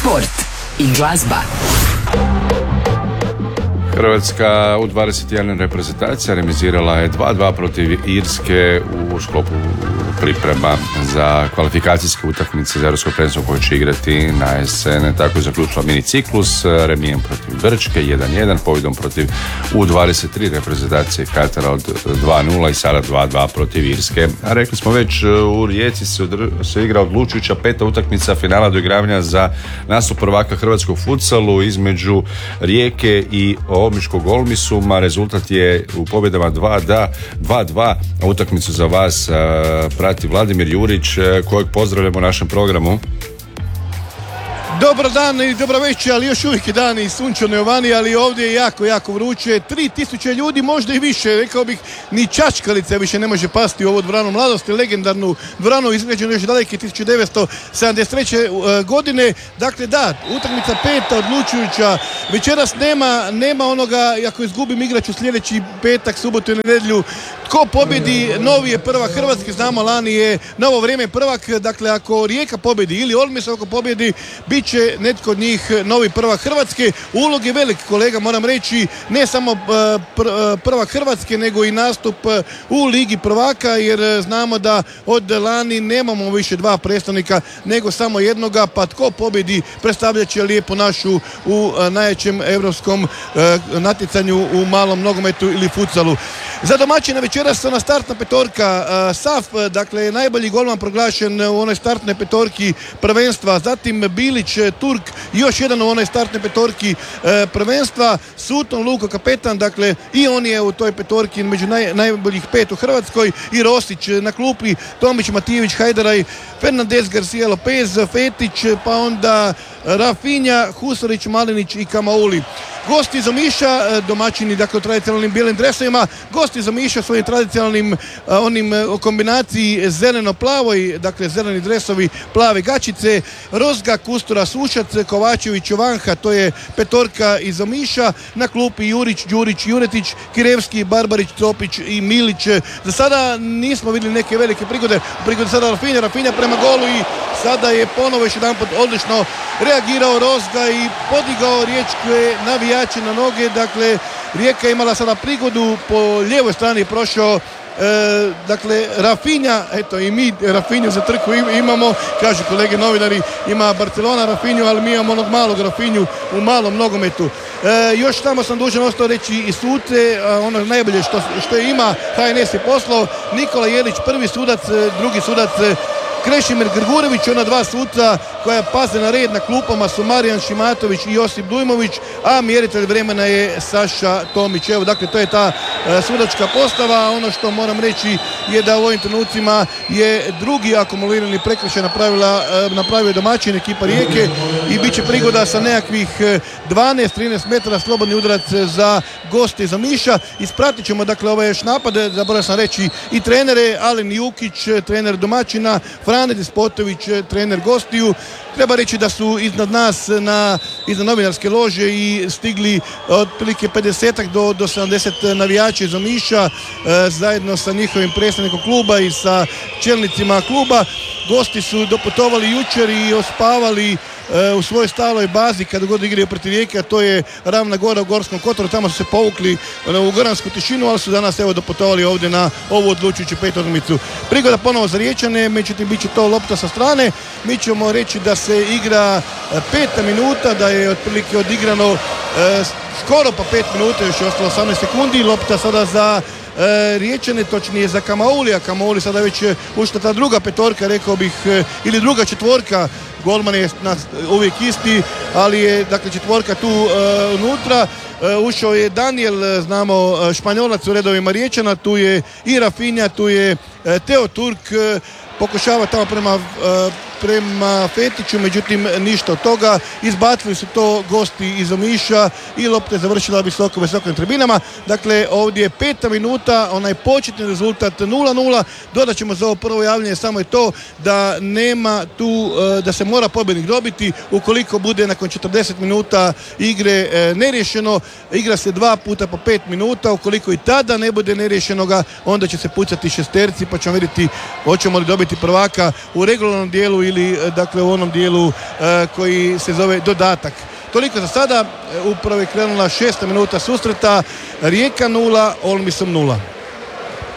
sport i glazba. Hrvatska u 21 reprezentacija remizirala je 2-2 protiv Irske u sklopu priprema za kvalifikacijske utakmice za europsko prvenstvo koje će igrati na jesen. Tako je zaključila mini ciklus remijem protiv Grčke 1-1, pobjedom protiv U23 reprezentacije Katara od 2-0 i sada 2-2 protiv Irske. A rekli smo već, u Rijeci se igra odlučujuća peta utakmica finala doigravanja za nastup prvaka hrvatskog futsalu između Rijeke i Omiškog Olmisuma. Rezultat je u pobjedama 2-2. Utakmicu za vas prati Vladimir Jurić, kojeg pozdravljamo u našem programu. Dobar dan i dobra večer, ali još uvijek je dan i sunčano je vani, ali ovdje je jako vruće. 3000 ljudi, možda i više, rekao bih, ni čačkalica više ne može pasti u ovu dvoranu mladosti, legendarnu dvoranu izgrađenu još daleke 1973. godine. Dakle, da, utakmica peta, odlučujuća. Večeras nema onoga, ako izgubim igrač u sljedeći petak, subotu i nedjelju, tko pobjedi, novi je prvak Hrvatske, znamo lani je novo vrijeme prvak, dakle ako Rijeka pobjedi ili Olmis ako pobjedi, bit će netko od njih novi prvak Hrvatske. Ulog je velik, kolega, moram reći, ne samo prvak Hrvatske, nego i nastup u Ligi prvaka, jer znamo da od lani nemamo više dva predstavnika, nego samo jednoga, pa tko pobjedi predstavljat će lijepo našu u najjačem europskom natjecanju u malom nogometu ili futsalu. Za domaćina večeras ona startna petorka, Saf, dakle najbolji golman proglašen u onoj startnoj petorki prvenstva, zatim Bilić, Turk, još jedan u onoj startnoj petorki prvenstva, Sutton, Luko, kapetan, dakle i on je u toj petorki među najboljih pet u Hrvatskoj, i Rosić na klupi, Tomić, Matijević, Hajdaraj, Fernandez, Garcia Lopez, Fetić, pa onda Rafinha, Husarić, Malinić i Kamauli. Gosti iz Omiša, domaćini dakle u tradicionalnim bijelim dresovima, gosti iz Omiša svojim tradicionalnim onim kombinaciji zeleno-plavoj, dakle zeleni dresovi, plave gačice, Rozga, Kustura, Sušac, Kovačević, Jovanha, to je petorka iz Omiša, na klupi Jurić, Đurić, Juretić, Kirevski, Barbarić, Topić i Milić. Za sada nismo vidjeli neke velike prigode sada Rafinha prema golu i sada je ponovo još jedanput odlično reagirao Rozga i podigao riječke navijače na noge. Dakle, Rijeka je imala sada prigodu, po lijevoj strani prošao dakle Rafinha, eto i mi Rafinhu za trku imamo, kažu kolege novinari, ima Barcelona Rafinhu, ali mi imamo onog malog Rafinhu u malom nogometu. Još tamo sam dužan ostao reći i suce, ono najbolje što je ima HNS je poslao, Nikola Jelić prvi sudac, drugi sudac Krešimir Grgurević, ona dva suca koja paze na red na klupama su Marijan Šimatović i Josip Dujmović, a mjeritelj vremena je Saša Tomić. Evo, dakle, to je ta sudačka postava. Ono što moram reći je da u ovim trenucima je drugi akumulirani prekršaj napravio domaćin ekipa Rijeke i bit će prigoda sa nekakvih 12-13 metara slobodni udarac za goste iz Omiša. Ispratit ćemo, dakle, ovaj još napad, zaboravio sam reći i trenere, Alen Jukić, trener domaćina, Frane Despotović, trener gostiju. Treba reći da su iznad nas iznad novinarske lože i stigli otprilike 50 do 70 navijača iz Omiša zajedno sa njihovim predstavnikom kluba i sa čelnicima kluba. Gosti su doputovali jučer i ospavali u svojoj staloj bazi kada god igraju protiv Rijeke, a to je Ravna Gora u Gorskom Kotaru. Tamo su se povukli u goransku tišinu, ali su danas evo doputovali ovdje na ovu odlučujuću petu utakmicu. Prigoda ponovo za Riječane, međutim bit će to lopta sa strane. Mi ćemo reći da se igra 5 minuta, da je otprilike odigrano skoro pa 5 minuta, još je ostalo 18 sekundi. Lopta sada za Riječane, točnije za Kamauli, a Kamauli sada već ušla ta druga petorka, rekao bih, ili druga četvorka. Golman je uvijek isti, ali je dakle četvorka tu unutra. Ušao je Daniel, znamo, Španjolac u redovima Riječana, tu je i Rafinha, tu je Teo Turk, pokušava tamo prema Fetiću, međutim ništa od toga. Izbacili su to gosti iz Omiša i lopta je završila visokim tribinama. Dakle, ovdje je 5 minuta, onaj početni rezultat 0-0. Dodat ćemo za ovo prvo javljanje samo je to da nema tu, da se mora pobjednik dobiti. Ukoliko bude nakon 40 minuta igre neriješeno, igra se 2 puta po 5 minuta. Ukoliko i tada ne bude neriješenoga, onda će se pucati šesterci, pa ćemo vidjeti hoćemo li dobiti prvaka u regularnom dijelu ili dakle u onom dijelu koji se zove dodatak. Toliko za sada, upravo je krenula 6. minuta susreta, Rijeka 0, Olmisom 0.